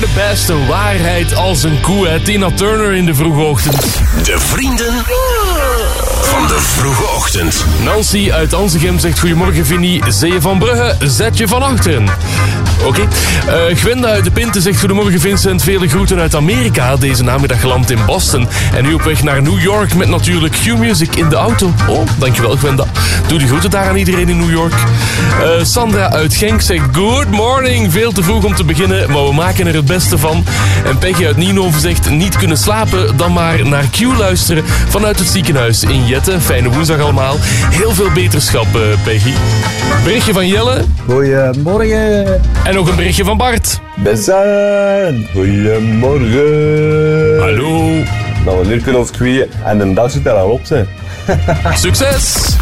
the best, een waarheid als een koe. Hè. Tina Turner in de vroege ochtend. De vrienden van de vroege ochtend. Nancy uit Anzegem zegt goedemorgen Vinnie. Zee van Brugge, zet je van achteren. Oké. Gwenda uit de Pinte zegt goedemorgen Vincent. Vele groeten uit Amerika. Deze namiddag geland in Boston. En nu op weg naar New York met natuurlijk Q-Music in de auto. Oh, dankjewel Gwenda. Doe die groeten daar aan iedereen in New York. Sandra uit Genk zegt good morning. Veel te vroeg om te beginnen, maar we maken er het beste van. En Peggy uit Nienhoven zegt niet kunnen slapen, dan maar naar Q luisteren vanuit het ziekenhuis in Jette. Fijne woensdag allemaal. Heel veel beterschap, Peggy. Berichtje van Jelle. Goedemorgen. En nog een berichtje van Bart. Bezaan. Goedemorgen. Hallo. Nou, een uur of 2 en de dag zit er al op, zijn. Succes!